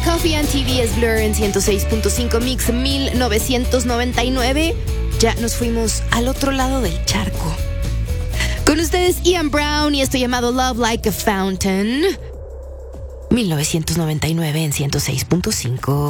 Coffee and TV es Blur en 106.5 Mix 1999. Ya nos fuimos al otro lado del charco. Con ustedes Ian Brown y esto llamado Love Like a Fountain. 1999 en 106.5.